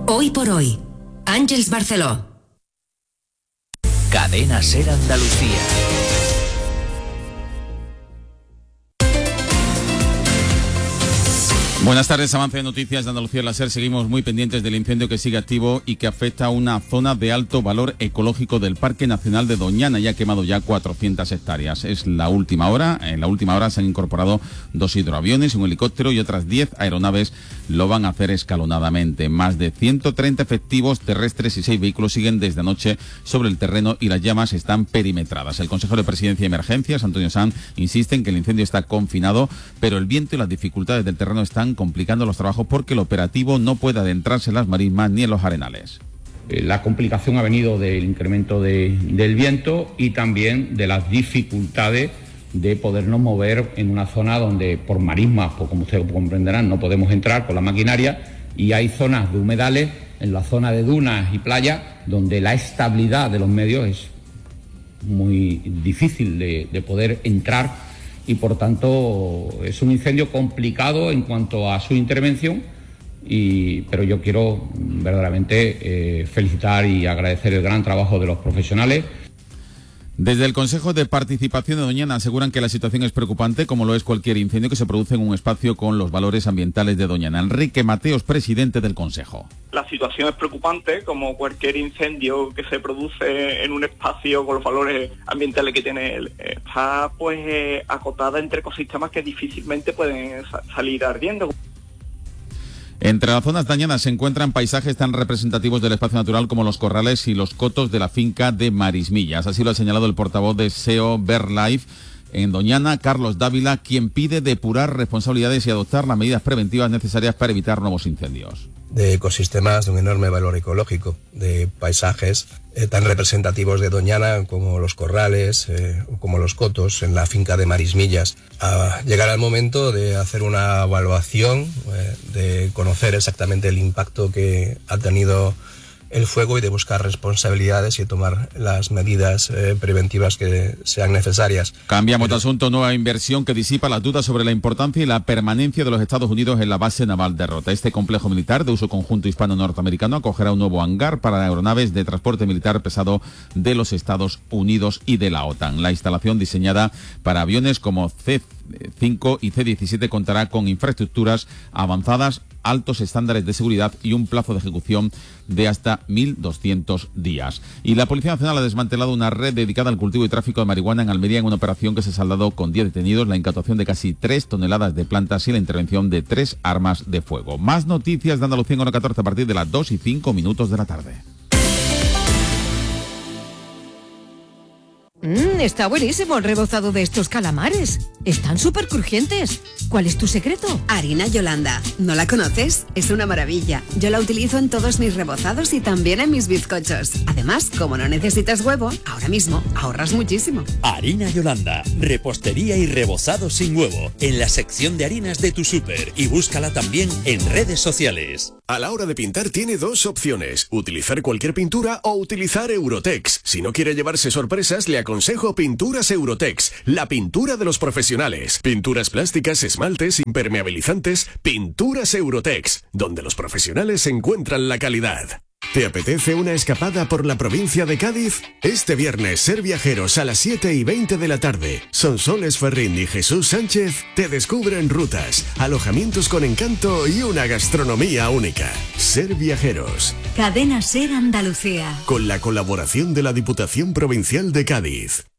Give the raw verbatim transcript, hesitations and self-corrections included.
Hoy por hoy, Àngels Barceló. Cadena Ser Andalucía. Buenas tardes, avance de noticias de Andalucía la Ser. Seguimos muy pendientes del incendio que sigue activo y que afecta a una zona de alto valor ecológico del Parque Nacional de Doñana y ha quemado ya cuatrocientas hectáreas. Es la última hora. En la última hora se han incorporado dos hidroaviones, un helicóptero y otras diez aeronaves lo van a hacer escalonadamente. Más de ciento treinta efectivos terrestres y seis vehículos siguen desde anoche sobre el terreno y las llamas están perimetradas. El consejero de Presidencia y Emergencias, Antonio Sanz, insiste en que el incendio está confinado, pero el viento y las dificultades del terreno están complicando los trabajos porque el operativo no puede adentrarse en las marismas ni en los arenales. La complicación ha venido del incremento de, del viento y también de las dificultades de podernos mover en una zona donde por marismas, pues como ustedes comprenderán, no podemos entrar con la maquinaria y hay zonas de humedales en la zona de dunas y playas donde la estabilidad de los medios es muy difícil de, de poder entrar. Y por tanto es un incendio complicado en cuanto a su intervención, y, pero yo quiero verdaderamente eh, felicitar y agradecer el gran trabajo de los profesionales. Desde el Consejo de Participación de Doñana aseguran que la situación es preocupante, como lo es cualquier incendio que se produce en un espacio con los valores ambientales de Doñana. Enrique Mateos, presidente del Consejo. La situación es preocupante, como cualquier incendio que se produce en un espacio con los valores ambientales que tiene él. Está pues eh, acotada entre ecosistemas que difícilmente pueden sa- salir ardiendo. Entre las zonas dañadas se encuentran paisajes tan representativos del espacio natural como los corrales y los cotos de la finca de Marismillas. Así lo ha señalado el portavoz de S E O BirdLife en Doñana, Carlos Dávila, quien pide depurar responsabilidades y adoptar las medidas preventivas necesarias para evitar nuevos incendios. De ecosistemas de un enorme valor ecológico, de paisajes eh, tan representativos de Doñana como los corrales eh, o como los cotos en la finca de Marismillas. A llegar al momento de hacer una evaluación, eh, de conocer exactamente el impacto que ha tenido el fuego y de buscar responsabilidades y tomar las medidas eh, preventivas que sean necesarias. Cambiamos de asunto. Nueva inversión que disipa las dudas sobre la importancia y la permanencia de los Estados Unidos en la base naval de Rota. Este complejo militar de uso conjunto hispano-norteamericano acogerá un nuevo hangar para aeronaves de transporte militar pesado de los Estados Unidos y de la OTAN. La instalación, diseñada para aviones como C cinco y C diecisiete, contará con infraestructuras avanzadas, altos estándares de seguridad y un plazo de ejecución de hasta mil doscientos días. Y la Policía Nacional ha desmantelado una red dedicada al cultivo y tráfico de marihuana en Almería en una operación que se ha saldado con diez detenidos, la incautación de casi tres toneladas de plantas y la intervención de tres armas de fuego. Más noticias de Andalucía en hora catorce a partir de las dos y cinco minutos de la tarde. Mmm, está buenísimo el rebozado de estos calamares. Están súper crujientes. ¿Cuál es tu secreto? Harina Yolanda. ¿No la conoces? Es una maravilla. Yo la utilizo en todos mis rebozados y también en mis bizcochos. Además, como no necesitas huevo, ahora mismo ahorras muchísimo. Harina Yolanda. Repostería y rebozado sin huevo. En la sección de harinas de tu súper. Y búscala también en redes sociales. A la hora de pintar tiene dos opciones. Utilizar cualquier pintura o utilizar Eurotex. Si no quiere llevarse sorpresas, le aconsejo Pinturas Eurotex, la pintura de los profesionales. Pinturas plásticas, esmaltes, impermeabilizantes. Pinturas Eurotex, donde los profesionales encuentran la calidad. ¿Te apetece una escapada por la provincia de Cádiz? Este viernes, Ser Viajeros a las siete y veinte de la tarde. Sonsoles Ferrín y Jesús Sánchez te descubren rutas, alojamientos con encanto y una gastronomía única. Ser Viajeros. Cadena Ser Andalucía. Con la colaboración de la Diputación Provincial de Cádiz.